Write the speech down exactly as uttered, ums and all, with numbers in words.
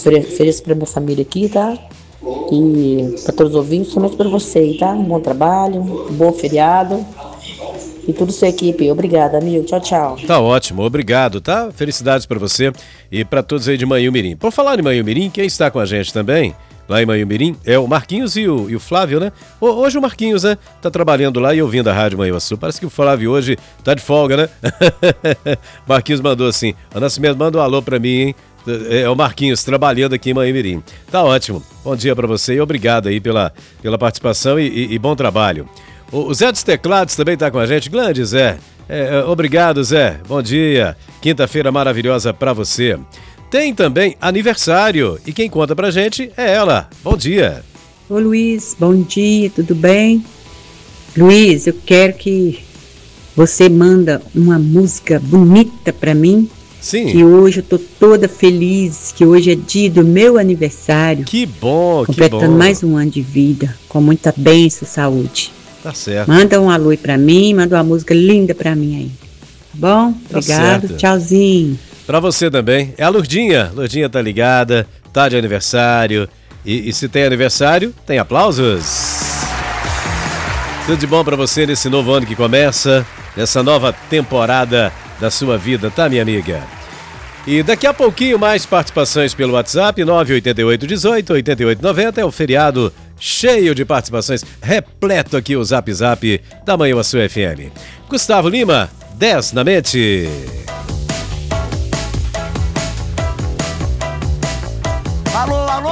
Ofereço pra minha família aqui, tá? E para todos os ouvintes, somente para você, tá? Um bom trabalho, um bom feriado e toda a sua equipe. Obrigada, amigo. Tchau, tchau. Tá ótimo, obrigado, tá? Felicidades para você e para todos aí de Manhumirim. Por falar em Manhumirim, quem está com a gente também, lá em Manhumirim, é o Marquinhos e o, e o Flávio, né? Hoje o Marquinhos, né? Tá trabalhando lá e ouvindo a Rádio Manhuaçu. Parece que o Flávio hoje tá de folga, né? Marquinhos mandou assim, o Nascimento manda um alô pra mim, hein? É o Marquinhos, trabalhando aqui em Manhumirim. Tá ótimo. Bom dia pra você e obrigado aí pela, pela participação e, e, e bom trabalho. O, o Zé dos Teclados também tá com a gente. Grande, Zé. É, obrigado, Zé. Bom dia. Quinta-feira maravilhosa pra você. Tem também aniversário e quem conta pra gente é ela. Bom dia. Ô Luiz, bom dia, tudo bem? Luiz, eu quero que você manda uma música bonita pra mim. Sim. Que hoje eu tô toda feliz, que hoje é dia do meu aniversário. Que bom, completando que bom. mais um ano de vida, com muita bênção e saúde. Tá certo. Manda um alô aí pra mim, manda uma música linda pra mim aí. Tá bom? Tá Obrigado, certo. Tchauzinho. Pra você também. É a Lurdinha. Lurdinha tá ligada, tá de aniversário. E, e se tem aniversário, tem aplausos. Tudo de bom pra você nesse novo ano que começa, nessa nova temporada da sua vida, tá, minha amiga? E daqui a pouquinho mais participações pelo WhatsApp, nove oito oito, um oito, oito oito nove zero, é o feriado cheio de participações, repleto aqui o Zap Zap da Manhuaçu F M. Gustavo Lima, dez na mente.